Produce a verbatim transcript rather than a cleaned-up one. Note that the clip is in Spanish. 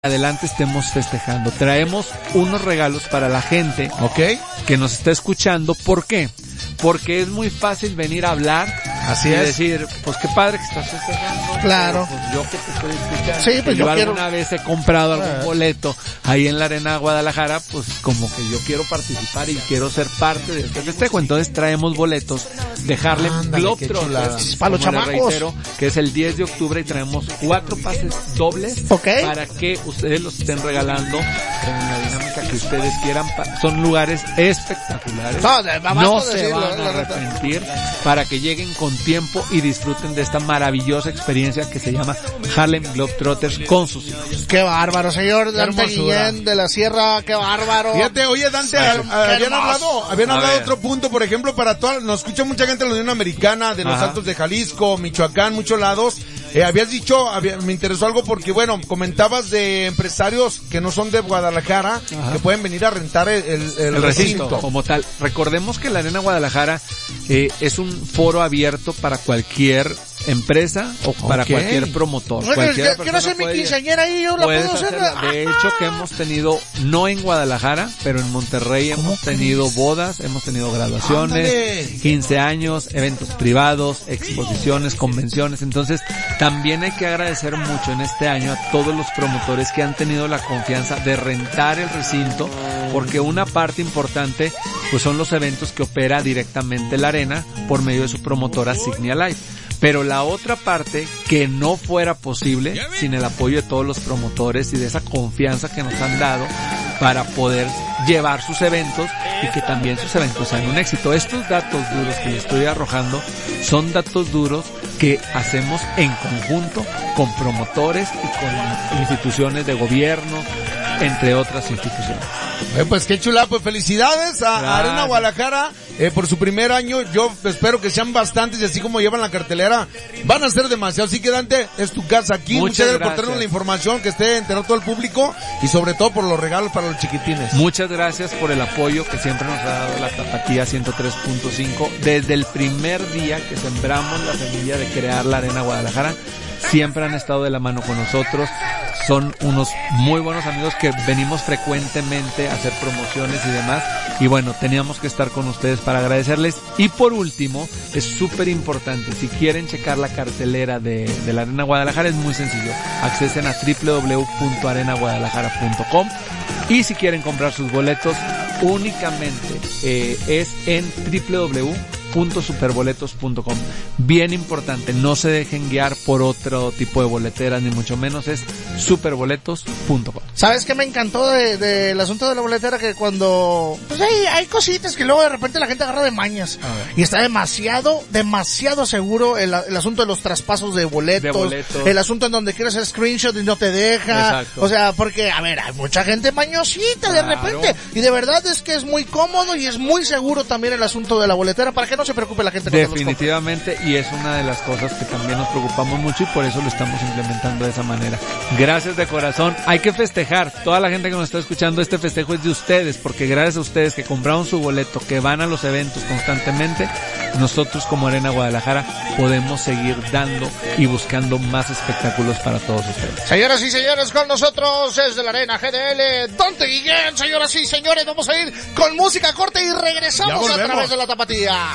adelante estemos festejando. Traemos unos regalos para la gente, ¿ok?, que nos está escuchando. ¿Por qué? Porque es muy fácil venir a hablar. Así y es. decir, pues qué padre que estás festejando. Claro. Pues yo que te estoy escuchando. Sí, pues yo, yo alguna quiero... vez he comprado algún Ah. boleto ahí en la Arena Guadalajara, pues como que yo quiero participar y quiero ser parte de este festejo. Entonces traemos boletos de Harlem Ándale, qué chulada. Globetrotters, Para los como les chamacos. reitero, que es el diez de octubre, y traemos cuatro pases dobles, Ok. para que ustedes los estén regalando en la dinámica que ustedes quieran. Pa- Son lugares espectaculares. No, de- basta No de se decirlo, van eh, a la neta. arrepentir, para que lleguen con tiempo y disfruten de esta maravillosa experiencia que se llama Harlem Globetrotters con sus hijos. Qué bárbaro, señor Dante hermosura. Guillén de la Sierra, qué bárbaro. Fíjate, oye Dante, Ay, al- qué habían hermoso. hablado, habían A hablado ver. otro punto, por ejemplo, para toda, nos escucha mucha gente de la Unión Americana, de los Ajá. Altos de Jalisco, Michoacán, muchos lados. Eh, habías dicho, había- me interesó algo porque, bueno, comentabas de empresarios que no son de Guadalajara, Ajá. que pueden venir a rentar el, el, el El recinto, recinto. como tal. Recordemos que la Arena Guadalajara eh, es un foro abierto para cualquier empresa o para Ok. cualquier promotor. Oye, Cualquier yo quiero persona hacer mi puede- quinceañera ahí, yo la Puedes puedo hacer. hacerla. De hecho, que hemos tenido, no en Guadalajara, pero en Monterrey hemos tenido bodas, hemos tenido graduaciones, Ándale. quince años, eventos privados, exposiciones, convenciones. Entonces, también hay que agradecer mucho en este año a todos los promotores que han tenido la confianza de rentar el recinto, porque una parte importante pues son los eventos que opera directamente la arena por medio de su promotora Signia Live. Pero la otra parte, que no fuera posible sin el apoyo de todos los promotores y de esa confianza que nos han dado para poder llevar sus eventos y que también sus eventos sean un éxito. Estos datos duros que les estoy arrojando son datos duros que hacemos en conjunto con promotores y con instituciones de gobierno, entre otras instituciones. Eh, pues qué chula, pues felicidades a, a Gracias. Arena Guadalajara eh, por su primer año. Yo espero que sean bastantes y así como llevan la cartelera, van a ser demasiado. Así que Dante, es tu casa aquí. Muchas Muchas gracias por gracias. traernos la información, que esté enterado todo el público y sobre todo por los regalos para los chiquitines. Muchas gracias por el apoyo que siempre nos ha dado la Tapatía ciento tres punto cinco. Desde el primer día que sembramos la semilla de crear la Arena Guadalajara, siempre han estado de la mano con nosotros. Son unos muy buenos amigos que venimos frecuentemente a hacer promociones y demás. Y bueno, teníamos que estar con ustedes para agradecerles. Y por último, es súper importante, si quieren checar la cartelera de, de la Arena Guadalajara, es muy sencillo. Accesen a doble u doble u doble u punto arena guadalajara punto com. Y si quieren comprar sus boletos, únicamente eh, es en doble u doble u doble u punto superboletos punto com. Bien importante, no se dejen guiar por otro tipo de boleteras, ni mucho menos, es superboletos punto com. ¿Sabes qué me encantó del de, del asunto de la boletera? Que cuando... Pues hay, hay cositas que luego de repente la gente agarra de mañas. Y está demasiado, demasiado seguro el, el asunto de los traspasos de boletos. De boletos. El asunto en donde quieres hacer screenshot y no te deja. Exacto. O sea, porque, a ver, hay mucha gente mañosita de Claro. repente. Y de verdad es que es muy cómodo y es muy seguro también el asunto de la boletera para que no se preocupe la gente cuando los compre. Definitivamente, y es una de las cosas que también nos preocupamos mucho y por eso lo estamos implementando de esa manera. Gracias de corazón. Hay que festejar. Toda la gente que nos está escuchando, este festejo es de ustedes, porque gracias a ustedes que compraron su boleto, que van a los eventos constantemente, nosotros como Arena Guadalajara podemos seguir dando y buscando más espectáculos para todos ustedes. Señoras y señores, con nosotros desde la Arena G D L, Dante Guillén. Señoras y señores, vamos a ir con música corta y regresamos Ya a volvemos. través de la Tapatía.